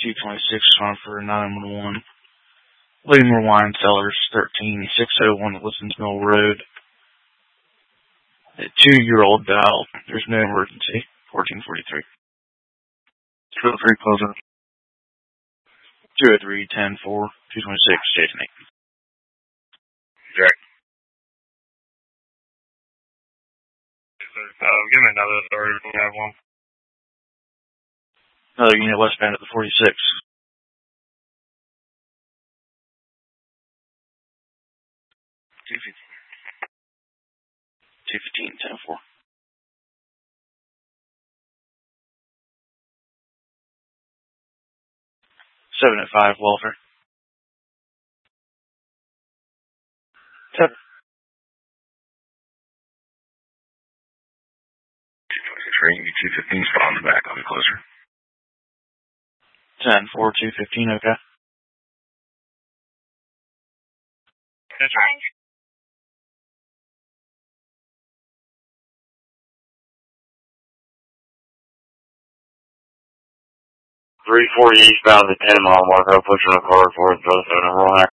226 on for 911. Leamer Wine Cellars, 13601 Listens Mill Road. A 2-year-old dial. There's no emergency. 1443. Feel free to close up. 203-10-4, 226, Jason 8. Jack. Give me another authority if you have one. Another unit westbound at the 46. 215, 10-4. 7 at 5, welfare. 7. 226 ring, 215 spot on the back, I'll be closer. 10-4, 215, okay. That's right. 340 eastbound to 10 mile mark. I'll push on a car for it, brother. So number 1